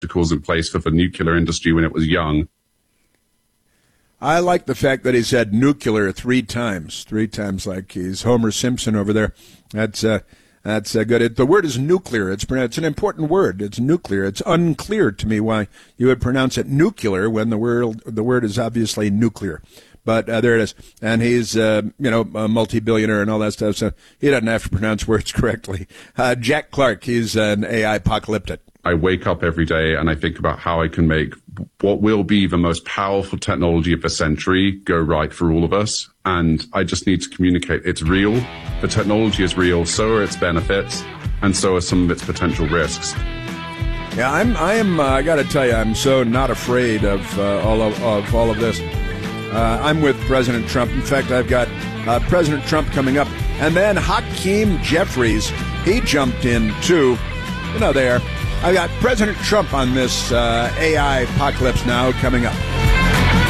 in place for the nuclear industry when it was young. I like the fact that he said nuclear three times like he's Homer Simpson over there. That's good. The word is nuclear. It's an important word. It's nuclear. It's unclear to me why you would pronounce it nuclear when the word is obviously nuclear. But there it is. And he's, a multi-billionaire and all that stuff, so he doesn't have to pronounce words correctly. Jack Clark, he's an AI apocalyptic. I wake up every day and I think about how I can make what will be the most powerful technology of the century go right for all of us. And I just need to communicate. It's real. The technology is real. So are its benefits. And so are some of its potential risks. Yeah, I got to tell you, I'm so not afraid of all of this. I'm with President Trump. In fact, I've got President Trump coming up. And then Hakeem Jeffries, he jumped in too. There. I got President Trump on this AI apocalypse now coming up.